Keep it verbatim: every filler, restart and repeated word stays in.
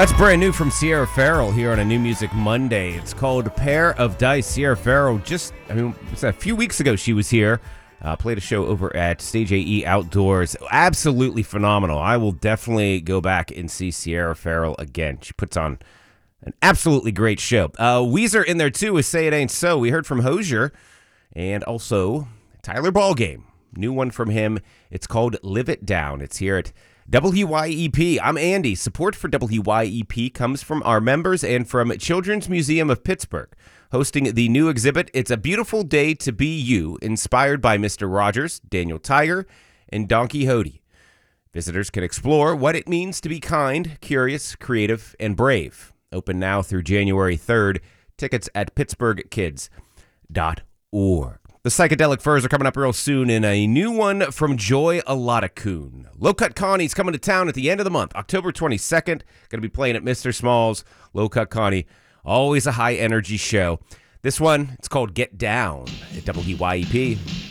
That's brand new from Sierra Farrell here on a New Music Monday. It's called Pair of Dice. Sierra Farrell, just, I mean, it's a few weeks ago she was here, uh, played a show over at Stage A E Outdoors. Absolutely phenomenal. I will definitely go back and see Sierra Farrell again. She puts on an absolutely great show. Uh, Weezer in there too with Say It Ain't So. We heard from Hozier and also Tyler Ballgame. New one from him. It's called Live It Down. It's here at W Y E P. I'm Andy. Support for W Y E P comes from our members and from Children's Museum of Pittsburgh, hosting the new exhibit, It's a Beautiful Day to Be You, inspired by Mister Rogers, Daniel Tiger, and Don Quixote. Visitors can explore what it means to be kind, curious, creative, and brave. Open now through January third. Tickets at pittsburgh kids dot org. The Psychedelic Furs are coming up real soon in a new one from Joy Alatacoon. Low Cut Connie's coming to town at the end of the month, October twenty-second. Going to be playing at Mister Smalls. Low Cut Connie, always a high energy show. This one, it's called Get Down at W Y E P.